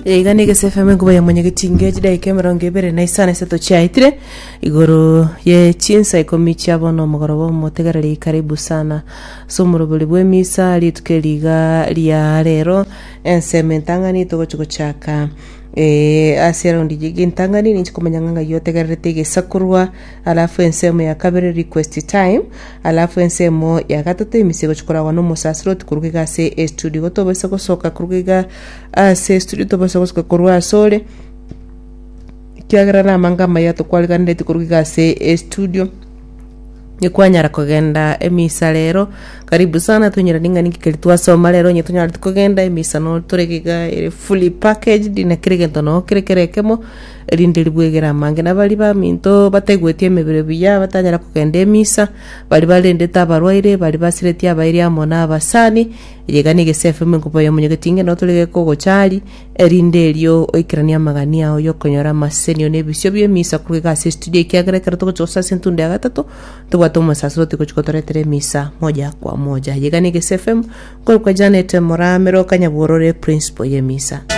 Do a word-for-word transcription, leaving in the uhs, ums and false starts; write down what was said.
igane ke sefeme kuba ya mwenye gitinge jida ikemera ngebere na isana seto chaitire igoro ye chinsa ikomichi abono mugorobo motegarari karibu sana so murobole bwe misa litukeliga lya rero ensementangani togo chuko chaka eh asera ndije gintangani ni chikomanyanga yote garete gesakurwa alafu ensemo ya kabere request time alafu ensemo ya gatatu imisigo chukura wano musasiro tukurukiga se studio goto bese kosoka kurukiga se studio to bese kosoka kurwa sole kiagara na manga mayato kwalgande tukurukiga se studio Nyekwanyara kugenda emisa lero karibu sana tunyira ninga nikikalitwa soma lero nyetunyara tukugenda emisa no turekiga ere fully packaged ina kirigento no kirekerekemo rindiri bwegera mange nabali ba minto bategwetie mebere biya batanyara kugenda emisa bali balende tabarwaire bali basireti abairi amona abasani yegani gesefe menkupo yo munyegetinge no turege kogo chali erindelio oikirania magania oyo konyora masenio nebisyo bye misa kuruga se studio kiagere karato chosa sentunde ya gatatu tuwatoma sasa tiko chikotoretere misa moja kwa moja yegani gesefe kwa kwa Janet Moramero kanyaburore principle ye misa.